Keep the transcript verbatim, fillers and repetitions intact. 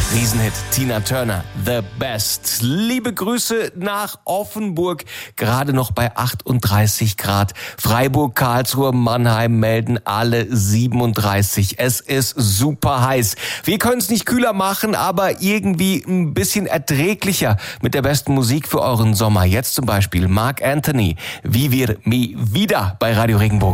Riesenhit, Tina Turner, The Best. Liebe Grüße nach Offenburg, gerade noch bei achtunddreißig Grad. Freiburg, Karlsruhe, Mannheim melden alle siebenunddreißig. Es ist super heiß. Wir können es nicht kühler machen, aber irgendwie ein bisschen erträglicher mit der besten Musik für euren Sommer. Jetzt zum Beispiel Marc Anthony, Vivir mi vida bei Radio Regenbogen.